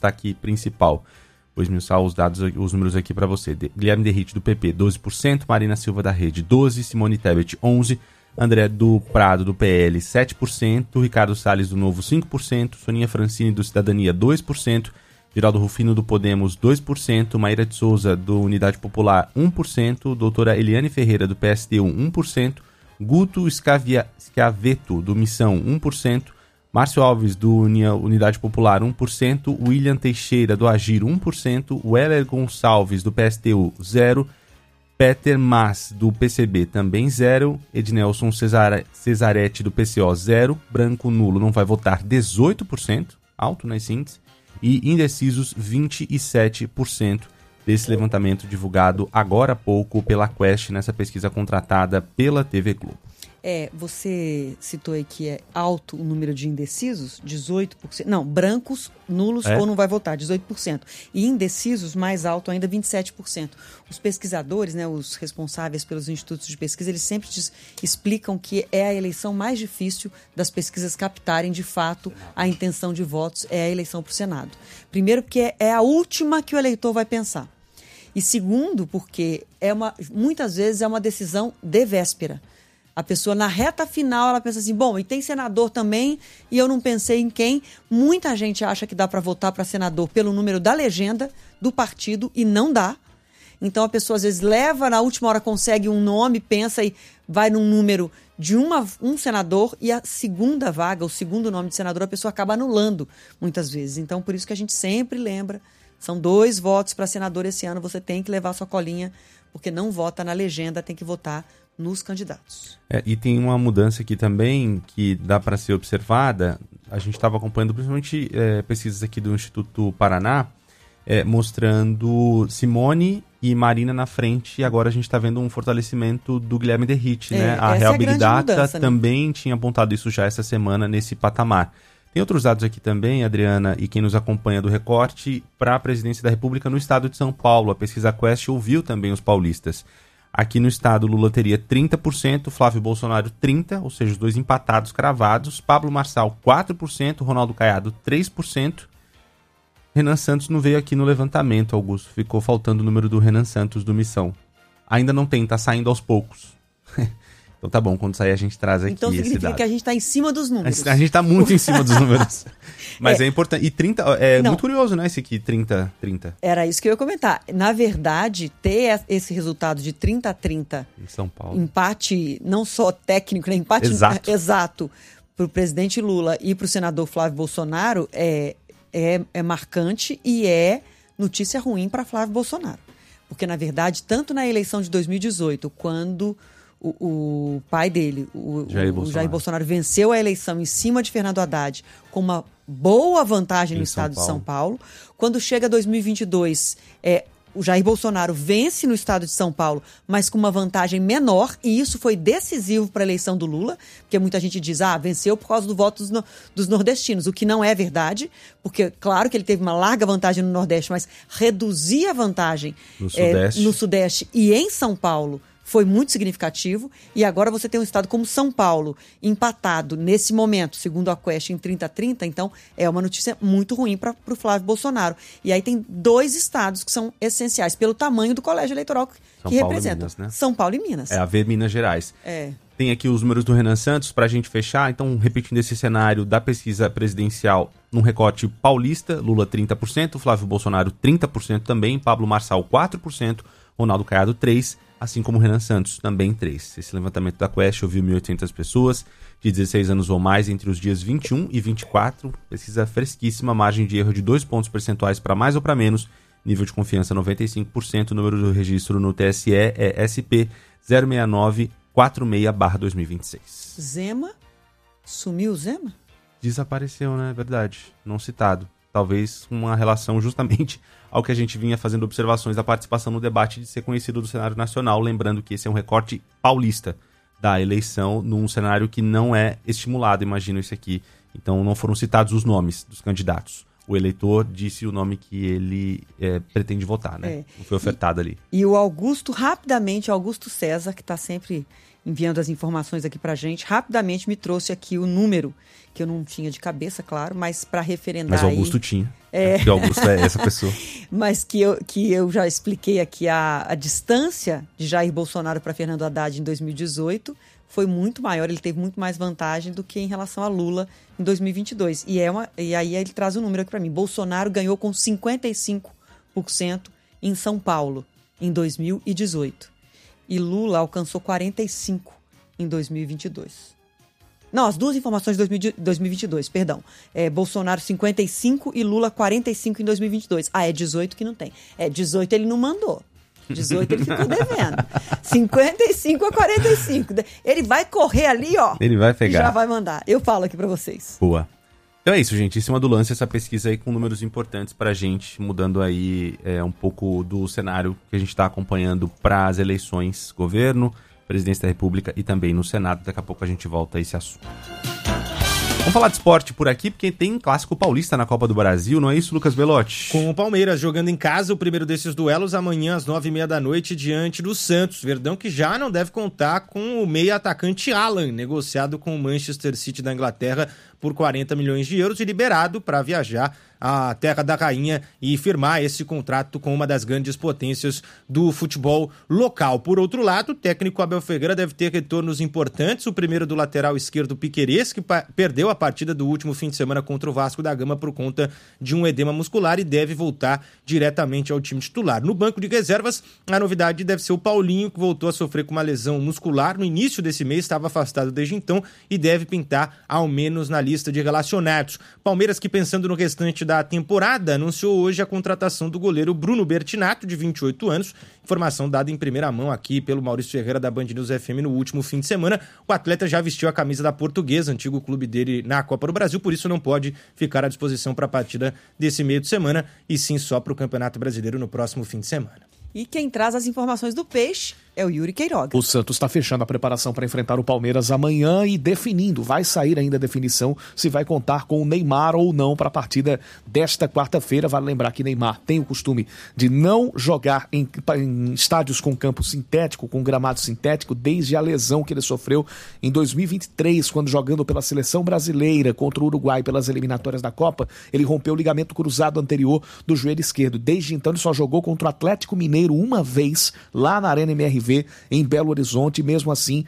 destaque principal. Vou esmiuçar os números aqui para você. Guilherme Derrite, do PP, 12%. Marina Silva, da Rede, 12%. Simone Tebet, 11%. André do Prado, do PL, 7%. Ricardo Salles, do Novo, 5%. Soninha Francini, do Cidadania, 2%. Geraldo Rufino, do Podemos, 2%. Maíra de Souza, do Unidade Popular, 1%. Doutora Eliane Ferreira, do PSTU, 1%. Guto Schiavetto, do Missão, 1%. Márcio Alves, do Unidade Popular, 1%. William Teixeira, do Agir, 1%. Weller Gonçalves, do PSTU, 0%. Peter Mas, do PCB, também 0%. Ednelson Cesaretti, do PCO, 0%. Branco nulo não vai votar, 18%. Alto nas índices. E indecisos, 27% desse levantamento divulgado agora há pouco pela Quest, nessa pesquisa contratada pela TV Globo. Você citou aí que é alto o número de indecisos, 18%. Não, brancos, nulos ou não vai votar, 18%. E indecisos, mais alto ainda, 27%. Os pesquisadores, né, os responsáveis pelos institutos de pesquisa, eles sempre explicam que é a eleição mais difícil das pesquisas captarem, de fato, a intenção de votos, é a eleição para o Senado. Primeiro, porque é a última que o eleitor vai pensar. E segundo, porque muitas vezes é uma decisão de véspera. A pessoa, na reta final, ela pensa assim, bom, e tem senador também, e eu não pensei em quem. Muita gente acha que dá para votar para senador pelo número da legenda do partido, e não dá. Então, a pessoa, às vezes, leva, na última hora consegue um nome, pensa e vai num número de um senador, e a segunda vaga, o segundo nome de senador, a pessoa acaba anulando, muitas vezes. Então, por isso que a gente sempre lembra, são 2 votos para senador esse ano, você tem que levar sua colinha, porque não vota na legenda, tem que votar nos candidatos. E tem uma mudança aqui também que dá para ser observada. A gente estava acompanhando principalmente pesquisas aqui do Instituto Paraná, mostrando Simone e Marina na frente, e agora a gente está vendo um fortalecimento do Guilherme Derrite, né? A Real Big Data também tinha apontado isso já essa semana nesse patamar. Tem outros dados aqui também, Adriana, e quem nos acompanha do Recorte, para a presidência da República no estado de São Paulo. A pesquisa Quest ouviu também os paulistas. Aqui no estado, Lula teria 30%, Flávio Bolsonaro 30%, ou seja, os dois empatados, cravados. Pablo Marçal 4%, Ronaldo Caiado 3%. Renan Santos não veio aqui no levantamento, Augusto. Ficou faltando o número do Renan Santos do Missão. Ainda não tem, tá saindo aos poucos. Então tá bom, quando sair a gente traz aqui esse dado. Então significa que a gente tá em cima dos números. A gente tá muito em cima dos números. Mas é importante. E 30, muito curioso, né, esse aqui, 30. Era isso que eu ia comentar. Na verdade, ter esse resultado de 30-30 em São Paulo, empate não só técnico, né, empate exato pro presidente Lula e pro senador Flávio Bolsonaro é marcante e é notícia ruim para Flávio Bolsonaro. Porque, na verdade, tanto na eleição de 2018, quando o pai dele, o Jair Bolsonaro, venceu a eleição em cima de Fernando Haddad com uma boa vantagem no estado de São Paulo. Quando chega 2022, o Jair Bolsonaro vence no estado de São Paulo, mas com uma vantagem menor, e isso foi decisivo para a eleição do Lula, porque muita gente diz, venceu por causa do voto dos nordestinos, o que não é verdade, porque claro que ele teve uma larga vantagem no Nordeste, mas reduzir a vantagem no Sudeste e em São Paulo foi muito significativo, e agora você tem um estado como São Paulo empatado nesse momento, segundo a Quest, em 30-30, então é uma notícia muito ruim para o Flávio Bolsonaro. E aí tem 2 estados que são essenciais pelo tamanho do colégio eleitoral que representam. Minas, né? São Paulo e Minas. A ver Minas Gerais. Tem aqui os números do Renan Santos para a gente fechar, então repetindo esse cenário da pesquisa presidencial num recorte paulista, Lula 30%, Flávio Bolsonaro 30% também, Pablo Marçal 4%, Ronaldo Caiado 3%, assim como o Renan Santos, também 3%. Esse levantamento da Quest ouviu 1.800 pessoas de 16 anos ou mais entre os dias 21 e 24. Pesquisa fresquíssima, margem de erro de 2 pontos percentuais para mais ou para menos, nível de confiança 95%, número do registro no TSE é SP 06946/2026. Zema? Sumiu o Zema? Desapareceu, né? Verdade. Não citado. Talvez uma relação justamente ao que a gente vinha fazendo observações da participação no debate de ser conhecido do cenário nacional, lembrando que esse é um recorte paulista da eleição num cenário que não é estimulado, imagino isso aqui. Então não foram citados os nomes dos candidatos. O eleitor disse o nome que ele pretende votar, né? Não foi ofertado ali. E o Augusto, rapidamente, Augusto César, que está sempre enviando as informações aqui pra gente, rapidamente me trouxe aqui o número, que eu não tinha de cabeça, claro, mas para referendar. Mas o Augusto tinha. Porque o Augusto é essa pessoa. Mas que eu já expliquei aqui a distância de Jair Bolsonaro para Fernando Haddad em 2018 foi muito maior, ele teve muito mais vantagem do que em relação a Lula em 2022. E aí ele traz um número aqui para mim. Bolsonaro ganhou com 55% em São Paulo em 2018. E Lula alcançou 45% em 2022. Não, as duas informações de 2022, perdão. Bolsonaro 55% e Lula 45% em 2022. É 18 que não tem. 18 ele não mandou. 18 ele ficou devendo. 55 a 45. Ele vai correr ali, ó. Ele vai pegar. E já vai mandar. Eu falo aqui pra vocês. Boa. Então é isso, gente. Em cima do lance, essa pesquisa aí com números importantes pra gente, mudando aí um pouco do cenário que a gente tá acompanhando para as eleições, governo, presidência da República e também no Senado. Daqui a pouco a gente volta a esse assunto. Vamos falar de esporte por aqui, porque tem clássico paulista na Copa do Brasil, não é isso, Lucas Belotti? Com o Palmeiras jogando em casa, o primeiro desses duelos amanhã às 9h30 da noite diante do Santos. Verdão que já não deve contar com o meia atacante Alan, negociado com o Manchester City da Inglaterra por 40 milhões de euros e liberado para viajar à Terra da Rainha e firmar esse contrato com uma das grandes potências do futebol local. Por outro lado, o técnico Abel Ferreira deve ter retornos importantes. O primeiro do lateral esquerdo Piquerez, que perdeu a partida do último fim de semana contra o Vasco da Gama por conta de um edema muscular e deve voltar diretamente ao time titular. No banco de reservas, a novidade deve ser o Paulinho, que voltou a sofrer com uma lesão muscular no início desse mês, estava afastado desde então e deve pintar ao menos na lista de relacionados. Palmeiras, que pensando no restante da temporada, anunciou hoje a contratação do goleiro Bruno Bertinato, de 28 anos, informação dada em primeira mão aqui pelo Maurício Ferreira da Band News FM no último fim de semana. O atleta já vestiu a camisa da Portuguesa, antigo clube dele na Copa do Brasil, por isso não pode ficar à disposição para a partida desse meio de semana, e sim só para o Campeonato Brasileiro no próximo fim de semana. E quem traz as informações do Peixe é o Yuri Queiroga. O Santos está fechando a preparação para enfrentar o Palmeiras amanhã e definindo, vai sair ainda a definição se vai contar com o Neymar ou não para a partida desta quarta-feira. Vale lembrar que Neymar tem o costume de não jogar em estádios com campo sintético, com gramado sintético, desde a lesão que ele sofreu em 2023, quando jogando pela seleção brasileira contra o Uruguai pelas eliminatórias da Copa, ele rompeu o ligamento cruzado anterior do joelho esquerdo. Desde então ele só jogou contra o Atlético Mineiro uma vez, lá na Arena MRV, em Belo Horizonte. Mesmo assim,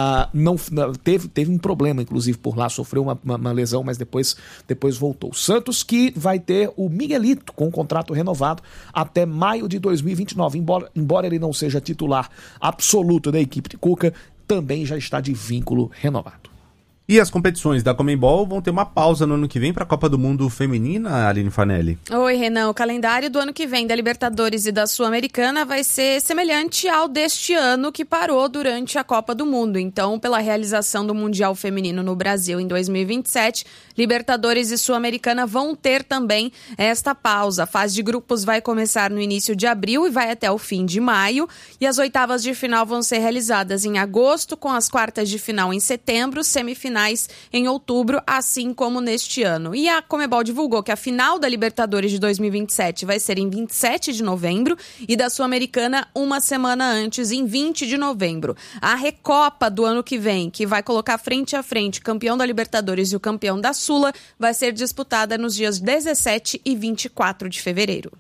teve um problema, inclusive, por lá, sofreu uma lesão, mas depois voltou. Santos, que vai ter o Miguelito com um contrato renovado até maio de 2029, embora ele não seja titular absoluto da equipe de Cuca, também já está de vínculo renovado. E as competições da Conmebol vão ter uma pausa no ano que vem para a Copa do Mundo Feminina, Aline Fanelli. Oi, Renan. O calendário do ano que vem da Libertadores e da Sul-Americana vai ser semelhante ao deste ano, que parou durante a Copa do Mundo. Então, pela realização do Mundial Feminino no Brasil em 2027, Libertadores e Sul-Americana vão ter também esta pausa. A fase de grupos vai começar no início de abril e vai até o fim de maio. E as oitavas de final vão ser realizadas em agosto, com as quartas de final em setembro, semifinais em outubro, assim como neste ano. E a Conmebol divulgou que a final da Libertadores de 2027 vai ser em 27 de novembro e da Sul-Americana uma semana antes, em 20 de novembro. A Recopa do ano que vem, que vai colocar frente a frente o campeão da Libertadores e o campeão da Sula, vai ser disputada nos dias 17 e 24 de fevereiro.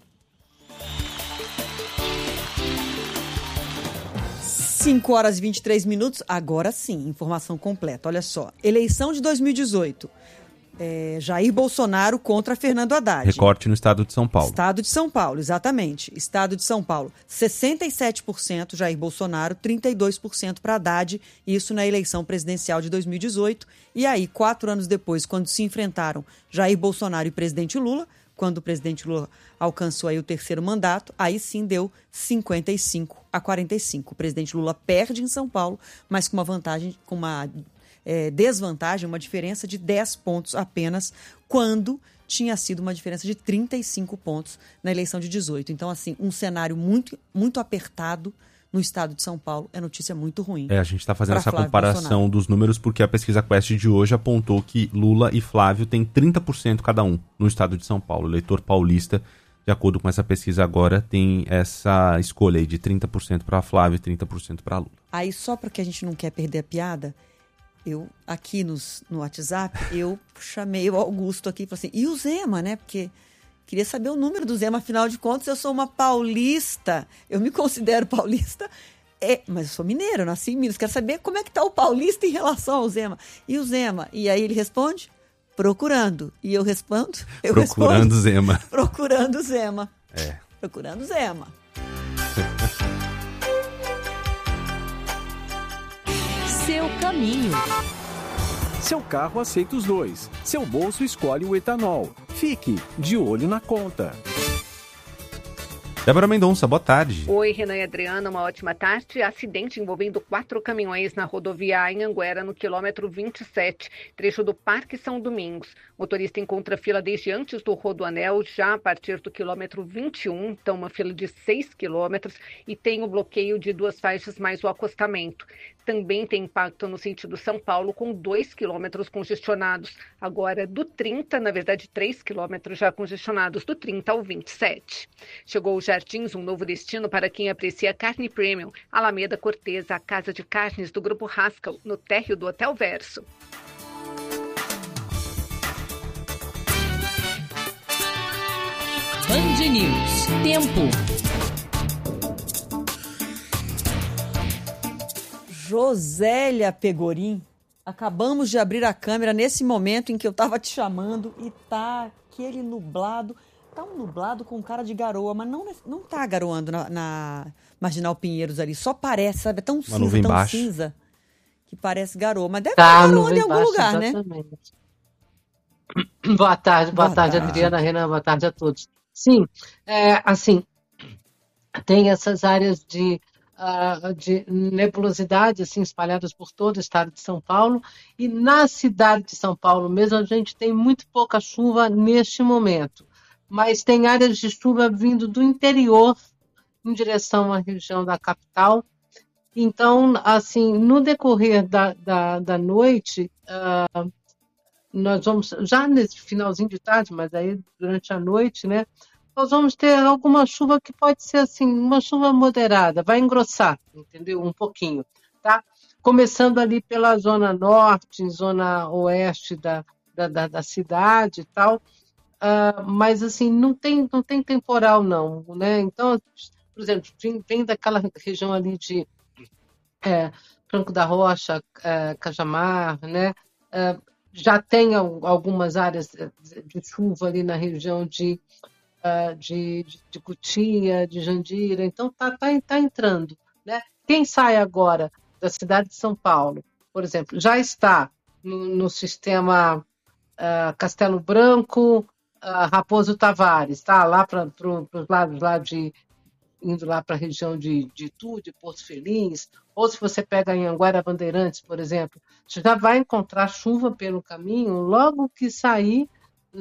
5 horas e 23 minutos, agora sim, informação completa. Olha só, eleição de 2018, Jair Bolsonaro contra Fernando Haddad. Recorte no estado de São Paulo. Estado de São Paulo, exatamente. Estado de São Paulo, 67% Jair Bolsonaro, 32% para Haddad, isso na eleição presidencial de 2018. E aí, 4 anos depois, quando se enfrentaram Jair Bolsonaro e presidente Lula, quando o presidente Lula alcançou aí o terceiro mandato, aí sim deu 55 a 45. O presidente Lula perde em São Paulo, mas com uma vantagem, com uma desvantagem, uma diferença de 10 pontos apenas, quando tinha sido uma diferença de 35 pontos na eleição de 18. Então, assim, um cenário muito, muito apertado no estado de São Paulo. É notícia muito ruim. A gente está fazendo essa comparação dos números porque a pesquisa Quest de hoje apontou que Lula e Flávio têm 30% cada um no estado de São Paulo. O eleitor paulista, de acordo com essa pesquisa agora, tem essa escolha aí de 30% para Flávio e 30% para Lula. Aí, só porque a gente não quer perder a piada, eu, aqui no WhatsApp, eu chamei o Augusto aqui e falei assim, e o Zema, né? Porque queria saber o número do Zema, afinal de contas, eu sou uma paulista, eu me considero paulista, mas eu sou mineiro, eu nasci em Minas, quero saber como é que tá o paulista em relação ao Zema. E o Zema? E aí ele responde, procurando. E eu respondo, procurando Zema. Procurando Zema. Procurando Zema. Seu caminho. Seu carro aceita os dois. Seu bolso escolhe o etanol. Fique de olho na conta. Débora Mendonça, boa tarde. Oi, Renan e Adriana, uma ótima tarde. Acidente envolvendo 4 caminhões na rodovia Anhanguera, no quilômetro 27, trecho do Parque São Domingos. O motorista encontra fila desde antes do Rodoanel, já a partir do quilômetro 21, então uma fila de 6 quilômetros, e tem o bloqueio de 2 faixas mais o acostamento. Também tem impacto no sentido São Paulo, com 2 quilômetros congestionados. Agora, do 30, na verdade, 3 quilômetros já congestionados, do 30 ao 27. Chegou o Jardins, um novo destino para quem aprecia carne premium. Alameda Corteza, a casa de carnes do Grupo Haskell, no térreo do Hotel Verso. Band News. Tempo. Josélia Pegorim, acabamos de abrir a câmera nesse momento em que eu estava te chamando e tá aquele nublado, tá um nublado com cara de garoa, mas não tá garoando na Marginal Pinheiros ali, só parece, sabe, é tão cinza, que parece garoa, mas deve estar garoando em algum lugar, exatamente, né? Boa tarde, Adriana, Renan, boa tarde a todos. Sim, assim, tem essas áreas de nebulosidade assim, espalhadas por todo o estado de São Paulo, e na cidade de São Paulo mesmo a gente tem muito pouca chuva neste momento, mas tem áreas de chuva vindo do interior em direção à região da capital. Então, assim, no decorrer da noite, nós vamos, já nesse finalzinho de tarde, mas aí durante a noite, né, nós vamos ter alguma chuva que pode ser assim, uma chuva moderada, vai engrossar, entendeu? Um pouquinho, tá? Começando ali pela zona norte, zona oeste da cidade e tal, mas assim, não tem temporal não, né? Então, por exemplo, vem daquela região ali de Franco da Rocha, Cajamar, né? Já tem algumas áreas de chuva ali na região de Cotia, de Jandira, então tá entrando, né? Quem sai agora da cidade de São Paulo, por exemplo, já está no sistema Castelo Branco, Raposo Tavares, tá? Lá para os lados lá indo lá para a região de Itu, de Porto Feliz, ou se você pega em Anguera Bandeirantes, por exemplo, você já vai encontrar chuva pelo caminho logo que sair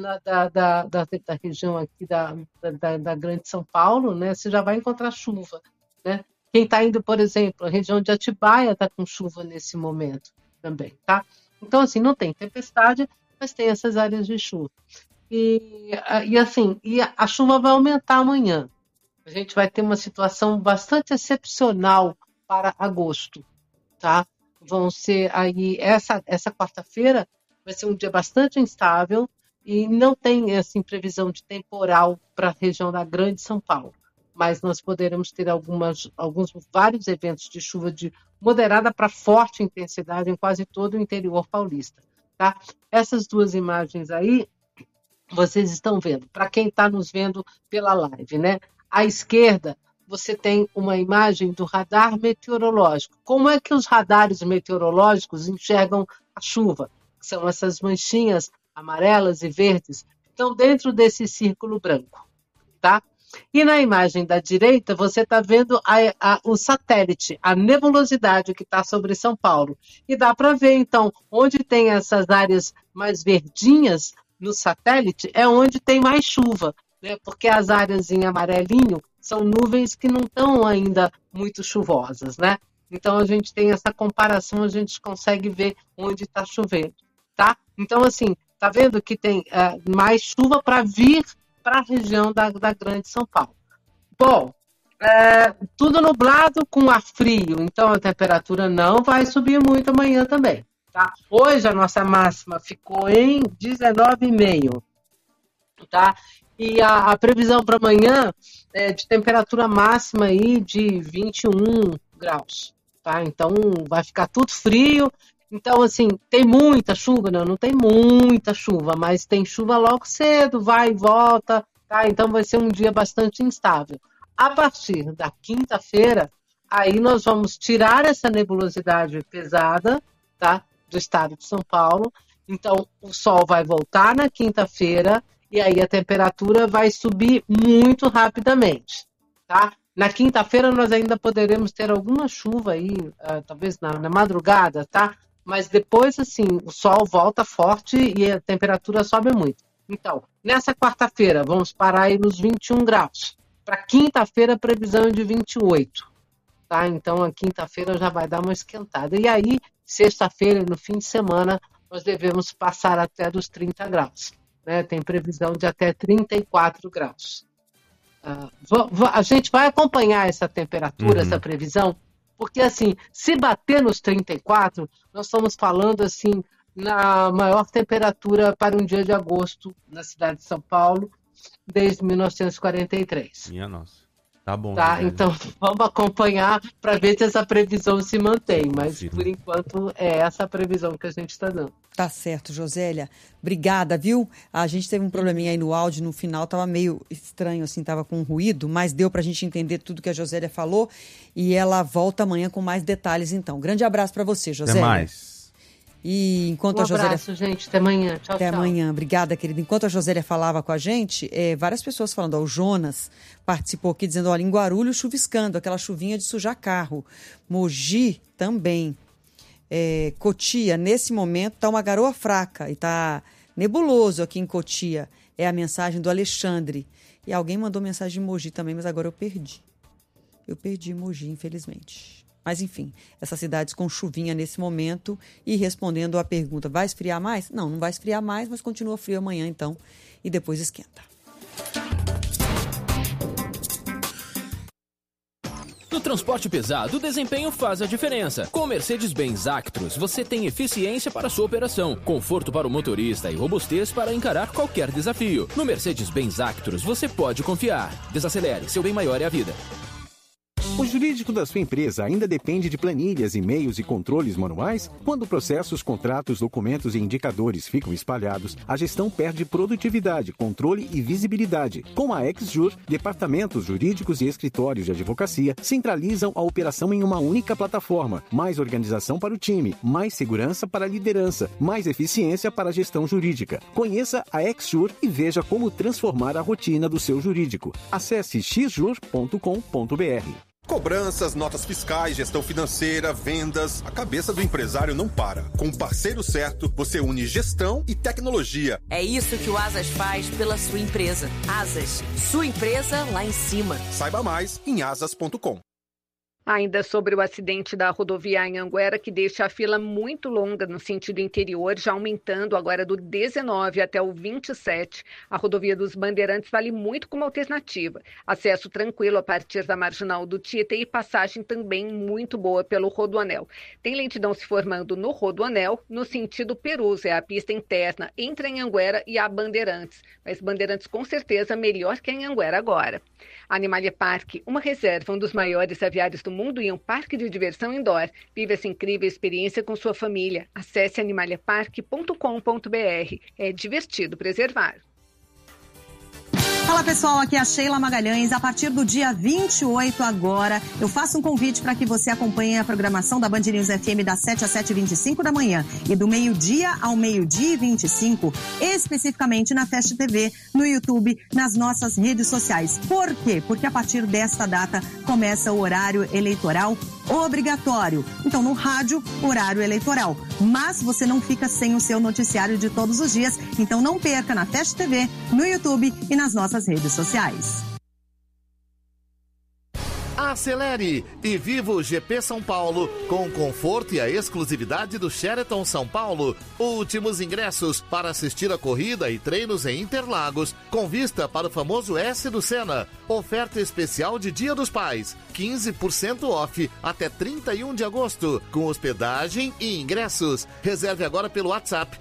da região aqui da Grande São Paulo, né? Você já vai encontrar chuva, né? Quem está indo, por exemplo, a região de Atibaia está com chuva nesse momento também, tá? Então, assim, não tem tempestade, mas tem essas áreas de chuva. E a chuva vai aumentar amanhã. A gente vai ter uma situação bastante excepcional para agosto, tá? Vão ser aí, essa quarta-feira vai ser um dia bastante instável e não tem, assim, previsão de temporal para a região da Grande São Paulo. Mas nós poderemos ter vários eventos de chuva de moderada para forte intensidade em quase todo o interior paulista, tá? Essas duas imagens aí, vocês estão vendo, para quem está nos vendo pela live, né? À esquerda, você tem uma imagem do radar meteorológico. Como é que os radares meteorológicos enxergam a chuva? São essas manchinhas amarelas e verdes que estão dentro desse círculo branco, tá? E na imagem da direita, você está vendo o satélite, a nebulosidade que está sobre São Paulo. E dá para ver, então, onde tem essas áreas mais verdinhas no satélite, é onde tem mais chuva, né? Porque as áreas em amarelinho são nuvens que não estão ainda muito chuvosas, né? Então, a gente tem essa comparação, a gente consegue ver onde está chovendo, tá? Então, assim, tá vendo que tem mais chuva para vir para a região da Grande São Paulo. Bom, tudo nublado com ar frio, então a temperatura não vai subir muito amanhã também. Tá? Hoje a nossa máxima ficou em 19,5, tá? E a previsão para amanhã é de temperatura máxima aí de 21 graus, tá? Então vai ficar tudo frio. Então, assim, tem muita chuva? Não tem muita chuva, mas tem chuva logo cedo, vai e volta, tá? Então vai ser um dia bastante instável. A partir da quinta-feira, aí nós vamos tirar essa nebulosidade pesada, tá? Do estado de São Paulo. Então, o sol vai voltar na quinta-feira e aí a temperatura vai subir muito rapidamente, tá? Na quinta-feira nós ainda poderemos ter alguma chuva aí, talvez na madrugada, tá? Mas depois, assim, o sol volta forte e a temperatura sobe muito. Então, nessa quarta-feira, vamos parar aí nos 21 graus. Para quinta-feira, a previsão é de 28. Tá? Então, a quinta-feira já vai dar uma esquentada. E aí, sexta-feira, no fim de semana, nós devemos passar até dos 30 graus. Né? Tem previsão de até 34 graus. A gente vai acompanhar essa temperatura, essa previsão, porque, assim, se bater nos 34, nós estamos falando, assim, na maior temperatura para um dia de agosto na cidade de São Paulo, desde 1943. Minha nossa. Tá bom. Tá, então vamos acompanhar para ver se essa previsão se mantém, mas por enquanto é essa a previsão que a gente está dando. Tá certo, Josélia. Obrigada, viu? A gente teve um probleminha aí no áudio, no final tava meio estranho, assim, tava com ruído, mas deu pra gente entender tudo que a Josélia falou e ela volta amanhã com mais detalhes, então. Grande abraço para você, Josélia. Até mais. E enquanto a abraço, gente. Até amanhã. Tchau, Até amanhã. Obrigada, querida. Enquanto a Josélia falava com a gente, várias pessoas falando. O Jonas participou aqui dizendo, olha, em Guarulhos chuviscando, aquela chuvinha de sujar carro. Mogi também. Cotia, nesse momento, está uma garoa fraca e está nebuloso aqui em Cotia. É a mensagem do Alexandre. E alguém mandou mensagem de Mogi também, mas agora eu perdi. Eu perdi Mogi, infelizmente. Mas, enfim, essas cidades com chuvinha nesse momento e respondendo à pergunta, vai esfriar mais? Não, não vai esfriar mais, mas continua frio amanhã, então, e depois esquenta. No transporte pesado, o desempenho faz a diferença. Com o Mercedes-Benz Actros, você tem eficiência para sua operação, conforto para o motorista e robustez para encarar qualquer desafio. No Mercedes-Benz Actros, você pode confiar. Desacelere, seu bem maior é a vida. O jurídico da sua empresa ainda depende de planilhas, e-mails e controles manuais? Quando processos, contratos, documentos e indicadores ficam espalhados, a gestão perde produtividade, controle e visibilidade. Com a XJur, departamentos jurídicos e escritórios de advocacia centralizam a operação em uma única plataforma. Mais organização para o time, mais segurança para a liderança, mais eficiência para a gestão jurídica. Conheça a XJur e veja como transformar a rotina do seu jurídico. Acesse xjur.com.br. Cobranças, notas fiscais, gestão financeira, vendas, a cabeça do empresário não para. Com o parceiro certo, você une gestão e tecnologia. É isso que o Asas faz pela sua empresa. Asas, sua empresa lá em cima. Saiba mais em asas.com. Ainda sobre o acidente da rodovia Anhanguera, que deixa a fila muito longa no sentido interior, já aumentando agora do 19 até o 27. A rodovia dos Bandeirantes vale muito como alternativa. Acesso tranquilo a partir da Marginal do Tietê e passagem também muito boa pelo Rodoanel. Tem lentidão se formando no Rodoanel, no sentido Perus, é a pista interna entre Anhanguera e a Bandeirantes. Mas Bandeirantes com certeza melhor que Anhanguera agora. Animalia Park, uma reserva, um dos maiores aviários do mundo e um parque de diversão indoor. Vive essa incrível experiência com sua família. Acesse animaliapark.com.br. É divertido preservar. Fala pessoal, aqui é a Sheila Magalhães. A partir do dia 28 agora, eu faço um convite para que você acompanhe a programação da Band News FM das 7 às 7h25 da manhã e do meio-dia ao meio-dia e 25, especificamente na Fast TV, no YouTube, nas nossas redes sociais. Por quê? Porque a partir desta data começa o horário eleitoral obrigatório. Então, no rádio, horário eleitoral. Mas você não fica sem o seu noticiário de todos os dias. Então, não perca na Fast TV, no YouTube e nas nossas redes sociais. A Acelere e viva o GP São Paulo com o conforto e a exclusividade do Sheraton São Paulo. Últimos ingressos para assistir a corrida e treinos em Interlagos, com vista para o famoso S do Senna. Oferta especial de Dia dos Pais, 15% off até 31 de agosto, com hospedagem e ingressos. Reserve agora pelo WhatsApp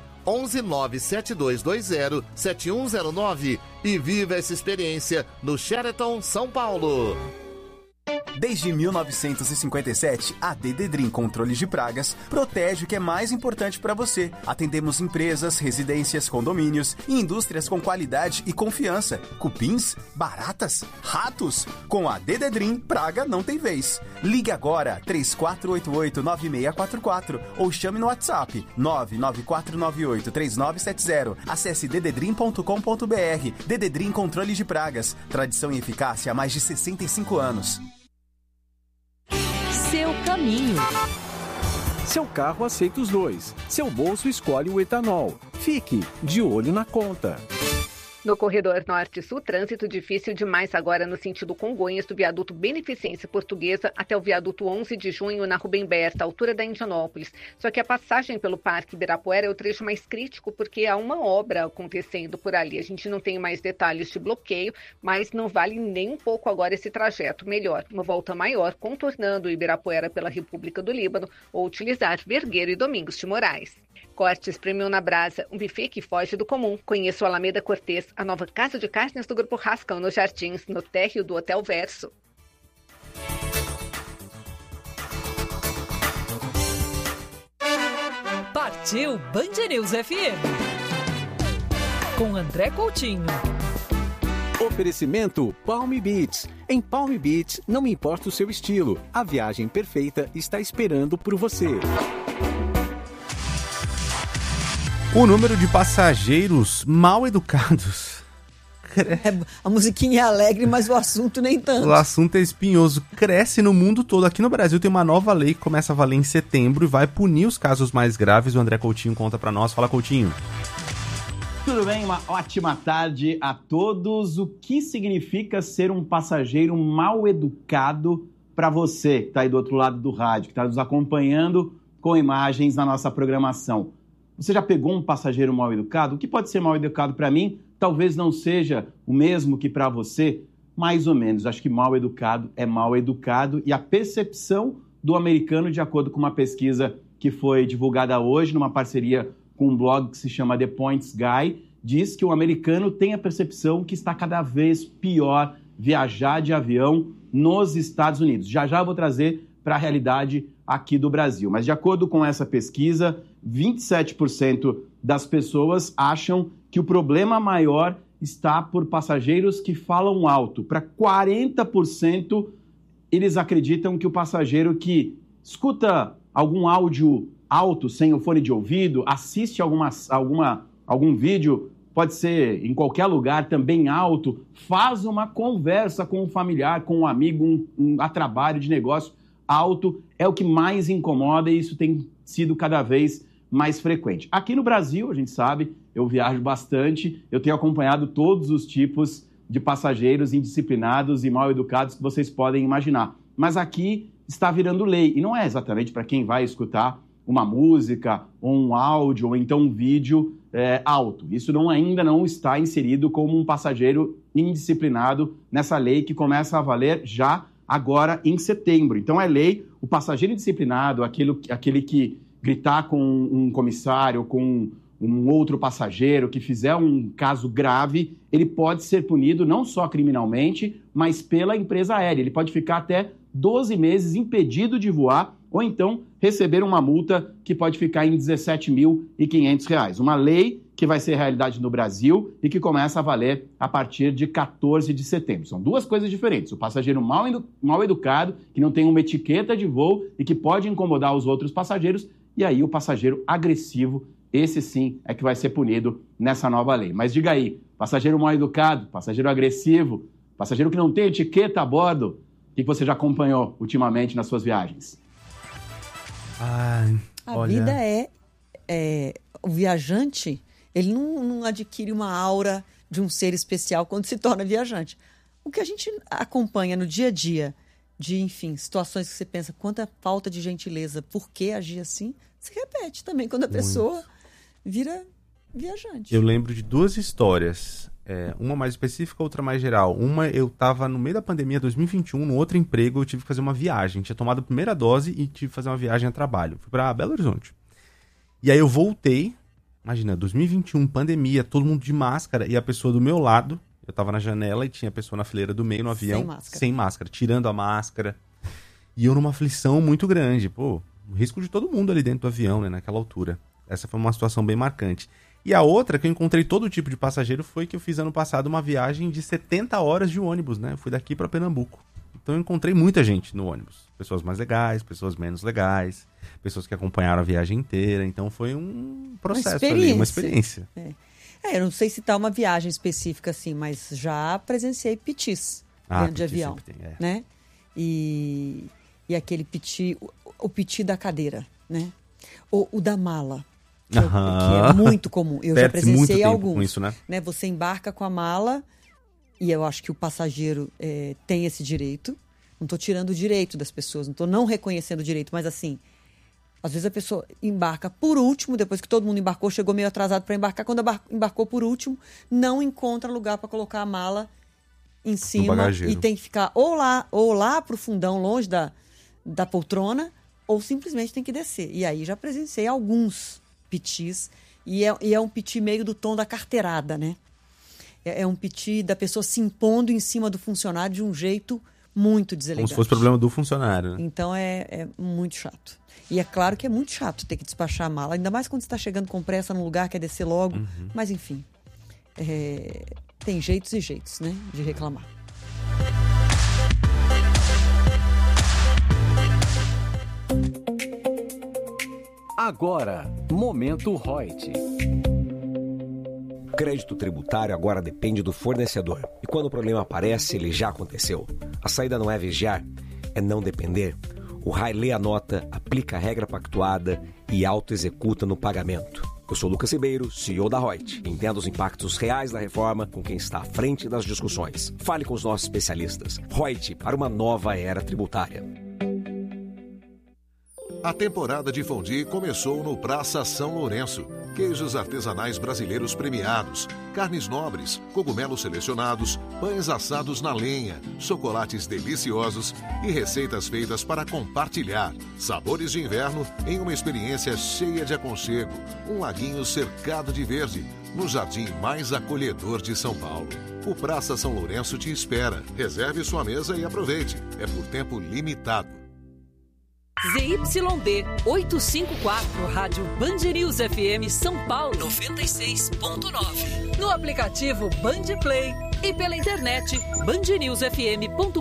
11972207109 e viva essa experiência no Sheraton São Paulo. Desde 1957, a Dededrim Controles de Pragas protege o que é mais importante para você. Atendemos empresas, residências, condomínios e indústrias com qualidade e confiança. Cupins, baratas, ratos. Com a Dededrim, praga não tem vez. Ligue agora 3488-9644 ou chame no WhatsApp 99498-3970. Acesse dededrim.com.br. Dededrim Controles de Pragas. Tradição e eficácia há mais de 65 anos. Seu caminho. Seu carro aceita os dois. Seu bolso escolhe o etanol. Fique de olho na conta. No corredor Norte-Sul, trânsito difícil demais agora no sentido Congonhas, do viaduto Beneficência Portuguesa até o viaduto 11 de junho na Rubem Berta, altura da Indianópolis. Só que a passagem pelo Parque Ibirapuera é o trecho mais crítico porque há uma obra acontecendo por ali. A gente não tem mais detalhes de bloqueio, mas não vale nem um pouco agora esse trajeto. Melhor, uma volta maior, contornando o Ibirapuera pela República do Líbano ou utilizar Vergueiro e Domingos de Moraes. Cortes Premium na Brasa, um buffet que foge do comum. Conheça o Alameda Cortês, a nova casa de carnes do Grupo Rascão nos Jardins, no térreo do Hotel Verso. Partiu Band News FM. Com André Coutinho. Oferecimento Palm Beach. Em Palm Beach, não importa o seu estilo, a viagem perfeita está esperando por você. O número de passageiros mal educados. A musiquinha é alegre, mas o assunto nem tanto. O assunto é espinhoso. Cresce no mundo todo. Aqui no Brasil tem uma nova lei que começa a valer em setembro e vai punir os casos mais graves. O André Coutinho conta pra nós. Fala, Coutinho. Tudo bem? Uma ótima tarde a todos. O que significa ser um passageiro mal educado para você que está aí do outro lado do rádio, que está nos acompanhando com imagens na nossa programação? Você já pegou um passageiro mal educado? O que pode ser mal educado para mim? Talvez não seja o mesmo que para você, mais ou menos. Acho que mal educado é mal educado. E a percepção do americano, de acordo com uma pesquisa que foi divulgada hoje, numa parceria com um blog que se chama The Points Guy, diz que o americano tem a percepção que está cada vez pior viajar de avião nos Estados Unidos. Já eu vou trazer para a realidade aqui do Brasil. Mas de acordo com essa pesquisa, 27% das pessoas acham que o problema maior está por passageiros que falam alto. Para 40%, eles acreditam que o passageiro que escuta algum áudio alto, sem o fone de ouvido, assiste algum vídeo, pode ser em qualquer lugar, também alto, faz uma conversa com um familiar, com um amigo, a trabalho, de negócio, alto, é o que mais incomoda e isso tem sido cada vez mais frequente. Aqui no Brasil, a gente sabe, eu viajo bastante, eu tenho acompanhado todos os tipos de passageiros indisciplinados e mal educados que vocês podem imaginar. Mas aqui está virando lei, e não é exatamente para quem vai escutar uma música, ou um áudio, ou então um vídeo alto. Isso ainda não está inserido como um passageiro indisciplinado nessa lei que começa a valer já agora em setembro. Então é lei, o passageiro indisciplinado, aquele que gritar com um comissário, com um outro passageiro, que fizer um caso grave, ele pode ser punido não só criminalmente, mas pela empresa aérea. Ele pode ficar até 12 meses impedido de voar ou então receber uma multa que pode ficar em R$ 17.500. Uma lei que vai ser realidade no Brasil e que começa a valer a partir de 14 de setembro. São duas coisas diferentes. O passageiro mal educado, que não tem uma etiqueta de voo e que pode incomodar os outros passageiros, e aí o passageiro agressivo, esse sim é que vai ser punido nessa nova lei. Mas diga aí, passageiro mal educado, passageiro agressivo, passageiro que não tem etiqueta a bordo, o que você já acompanhou ultimamente nas suas viagens? A vida o viajante, ele não adquire uma aura de um ser especial quando se torna viajante. O que a gente acompanha no dia a dia enfim, situações que você pensa, quanta falta de gentileza, por que agir assim? Se repete também quando a pessoa vira viajante. Eu lembro de 2 histórias, uma mais específica, outra mais geral. Uma, eu tava no meio da pandemia, 2021, no outro emprego, eu tive que fazer uma viagem. Tinha tomado a primeira dose e tive que fazer uma viagem a trabalho. Fui pra Belo Horizonte. E aí eu voltei, imagina, 2021, pandemia, todo mundo de máscara, e a pessoa do meu lado, eu tava na janela e tinha a pessoa na fileira do meio, no avião, sem máscara, tirando a máscara. E eu numa aflição muito grande. Pô, o risco de todo mundo ali dentro do avião, né, naquela altura. Essa foi uma situação bem marcante. E a outra, que eu encontrei todo tipo de passageiro, foi que eu fiz ano passado uma viagem de 70 horas de ônibus, né? Eu fui daqui pra Pernambuco. Então eu encontrei muita gente no ônibus. Pessoas mais legais, pessoas menos legais, pessoas que acompanharam a viagem inteira. Então foi um processo ali, uma experiência. Eu não sei se tá uma viagem específica assim, mas já presenciei pitis dentro de avião, né? E aquele piti, o piti da cadeira, né? O da mala, que é muito comum. Eu já presenciei alguns. Com isso, né? Você embarca com a mala e eu acho que o passageiro tem esse direito. Não estou tirando o direito das pessoas, não estou não reconhecendo o direito, mas assim, às vezes a pessoa embarca por último, depois que todo mundo embarcou, chegou meio atrasado para embarcar. Quando embarcou por último, não encontra lugar para colocar a mala em cima e tem que ficar ou lá pro fundão, longe da poltrona, ou simplesmente tem que descer. E aí já presenciei alguns pitis, e é um piti meio do tom da carteirada, né? É um piti da pessoa se impondo em cima do funcionário de um jeito muito deselegante. Como se fosse problema do funcionário, né? Então é muito chato. E é claro que é muito chato ter que despachar a mala, ainda mais quando você está chegando com pressa num lugar, quer descer logo. Mas enfim, tem jeitos e jeitos, né, de reclamar. Agora, Momento Reut. Crédito tributário agora depende do fornecedor. E quando o problema aparece, ele já aconteceu. A saída não é vigiar, é não depender. O RAI lê a nota, aplica a regra pactuada e auto-executa no pagamento. Eu sou Lucas Ribeiro, CEO da Reut. Entenda os impactos reais da reforma com quem está à frente das discussões. Fale com os nossos especialistas. Reut, para uma nova era tributária. A temporada de fondue começou no Praça São Lourenço. Queijos artesanais brasileiros premiados, carnes nobres, cogumelos selecionados, pães assados na lenha, chocolates deliciosos e receitas feitas para compartilhar. Sabores de inverno em uma experiência cheia de aconchego. Um laguinho cercado de verde, no jardim mais acolhedor de São Paulo. O Praça São Lourenço te espera. Reserve sua mesa e aproveite. É por tempo limitado. ZYD 854, Rádio Band News FM São Paulo 96.9. No aplicativo Band Play e pela internet bandnewsfm.com.br.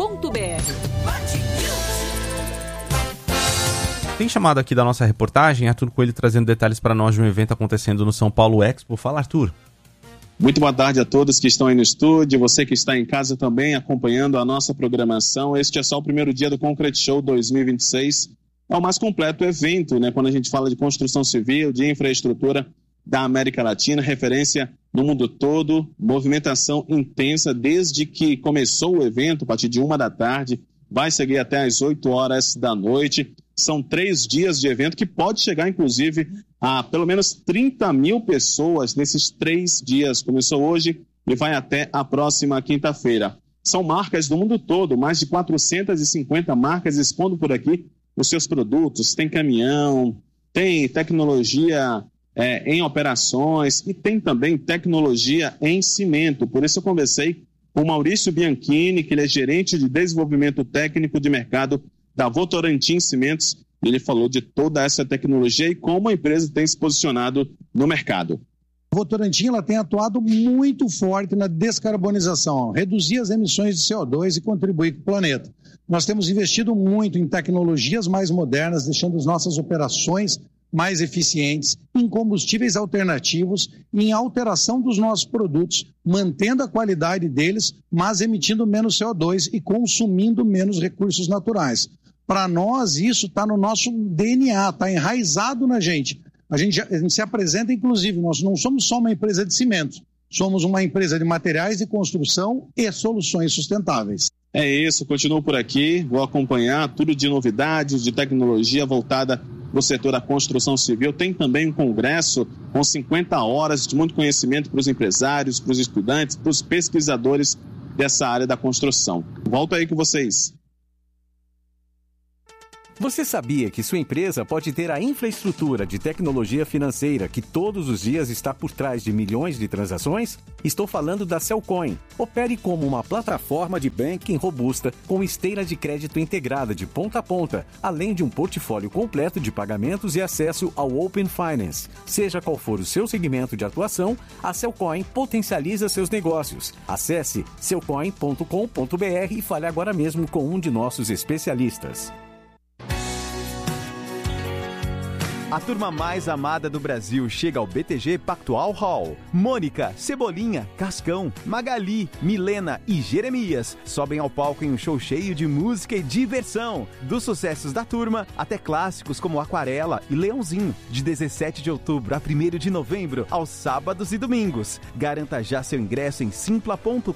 Tem chamado aqui da nossa reportagem, Arthur Coelho trazendo detalhes para nós de um evento acontecendo no São Paulo Expo. Fala, Arthur. Muito boa tarde a todos que estão aí no estúdio, você que está em casa também acompanhando a nossa programação. Este é só o primeiro dia do Concrete Show 2026. É o mais completo evento, né? Quando a gente fala de construção civil, de infraestrutura da América Latina, referência no mundo todo, movimentação intensa desde que começou o evento, a partir de 1 da tarde, vai seguir até às 8 horas da noite. São 3 dias de evento que pode chegar, inclusive, a pelo menos 30 mil pessoas nesses 3 dias. Começou hoje e vai até a próxima quinta-feira. São marcas do mundo todo, mais de 450 marcas expondo por aqui os seus produtos. Tem caminhão, tem tecnologia em operações e tem também tecnologia em cimento. Por isso eu conversei com o Maurício Bianchini, que ele é gerente de desenvolvimento técnico de mercado da Votorantim Cimentos. Ele falou de toda essa tecnologia e como a empresa tem se posicionado no mercado. A Votorantim ela tem atuado muito forte na descarbonização, reduzir as emissões de CO2 e contribuir com o planeta. Nós temos investido muito em tecnologias mais modernas, deixando as nossas operações mais eficientes, em combustíveis alternativos e em alteração dos nossos produtos, mantendo a qualidade deles, mas emitindo menos CO2 e consumindo menos recursos naturais. Para nós, isso está no nosso DNA, está enraizado na gente. A gente se apresenta, inclusive, nós não somos só uma empresa de cimentos, somos uma empresa de materiais de construção e soluções sustentáveis. É isso, continuo por aqui, vou acompanhar tudo de novidades, de tecnologia voltada para o setor da construção civil. Tem também um congresso com 50 horas de muito conhecimento para os empresários, para os estudantes, para os pesquisadores dessa área da construção. Volto aí com vocês. Você sabia que sua empresa pode ter a infraestrutura de tecnologia financeira que todos os dias está por trás de milhões de transações? Estou falando da Cellcoin. Opere como uma plataforma de banking robusta com esteira de crédito integrada de ponta a ponta, além de um portfólio completo de pagamentos e acesso ao Open Finance. Seja qual for o seu segmento de atuação, a Cellcoin potencializa seus negócios. Acesse cellcoin.com.br e fale agora mesmo com um de nossos especialistas. A turma mais amada do Brasil chega ao BTG Pactual Hall. Mônica, Cebolinha, Cascão, Magali, Milena e Jeremias sobem ao palco em um show cheio de música e diversão. Dos sucessos da turma até clássicos como Aquarela e Leãozinho, de 17 de outubro a 1º de novembro, aos sábados e domingos. Garanta já seu ingresso em simpla.com.br.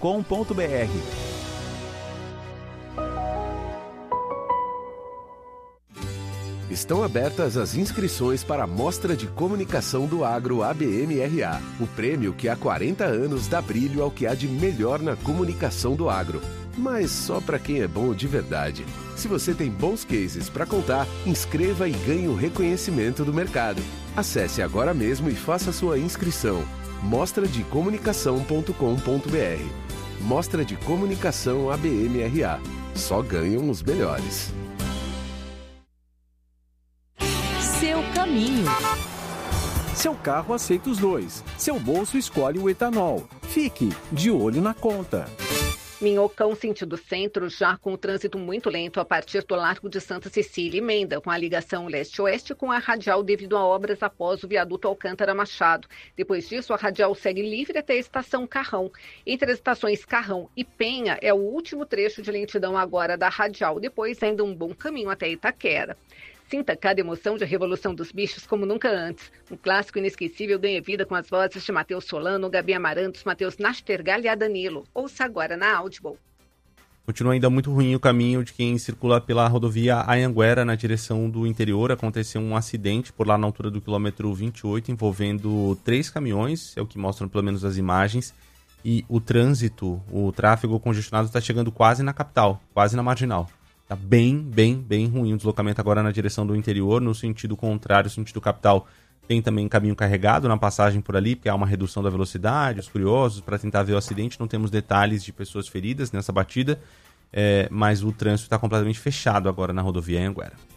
Estão abertas as inscrições para a Mostra de Comunicação do Agro ABM-RA, o prêmio que há 40 anos dá brilho ao que há de melhor na comunicação do agro. Mas só para quem é bom de verdade. Se você tem bons cases para contar, inscreva e ganhe o reconhecimento do mercado. Acesse agora mesmo e faça sua inscrição. mostradecomunicação.com.br. Mostra de Comunicação ABM-RA. Só ganham os melhores. Seu caminho. Seu carro aceita os dois. Seu bolso escolhe o etanol. Fique de olho na conta. Minhocão, sentido centro, já com o trânsito muito lento a partir do Largo de Santa Cecília, emenda com a ligação leste-oeste com a radial devido a obras após o viaduto Alcântara Machado. Depois disso, a radial segue livre até a estação Carrão. Entre as estações Carrão e Penha é o último trecho de lentidão agora da radial. Depois, ainda um bom caminho até Itaquera. Sinta cada emoção de Revolução dos Bichos como nunca antes. Um clássico inesquecível ganha vida com as vozes de Matheus Solano, Gabi Amarantos, Matheus Nastergal e Danilo. Ouça agora na Audible. Continua ainda muito ruim o caminho de quem circula pela rodovia Anhanguera na direção do interior. Aconteceu um acidente por lá na altura do quilômetro 28 envolvendo 3 caminhões, é o que mostram pelo menos as imagens. E o trânsito, o tráfego congestionado está chegando quase na capital, quase na marginal. Tá bem ruim o deslocamento agora na direção do interior, no sentido contrário, sentido capital. Tem também caminho carregado na passagem por ali, porque há uma redução da velocidade, os curiosos, para tentar ver o acidente. Não temos detalhes de pessoas feridas nessa batida, mas o trânsito está completamente fechado agora na rodovia Anhanguera.